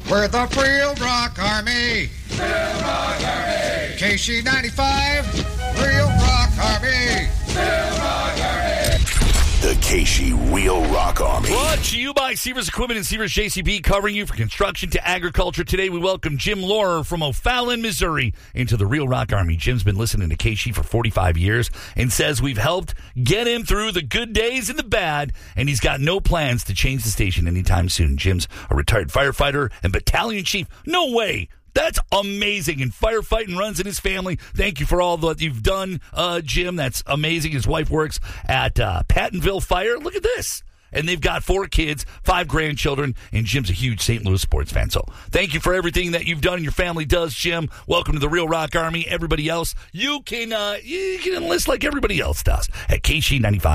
We're the Real Rock Army. Real Rock Army. KC 95, Real Rock Army. Real Rock Army. The KC Real Rock Army. Brought to you by Seavers Equipment and Seavers JCB, covering you from construction to agriculture. Today we welcome Jim Laurer from O'Fallon, Missouri, into the Real Rock Army. Jim's been listening to KC for 45 years and says we've helped get him through the good days and the bad, and he's got no plans to change the station anytime soon. Jim's a retired firefighter and battalion chief. No way. That's amazing. And firefighting runs in his family. Thank you for all that you've done, Jim. That's amazing. His wife works at Pattonville Fire. Look at this. And they've got 4 kids, 5 grandchildren, and Jim's a huge St. Louis sports fan. So thank you for everything that you've done and your family does, Jim. Welcome to the Real Rock Army. Everybody else, you can enlist like everybody else does at KC 95.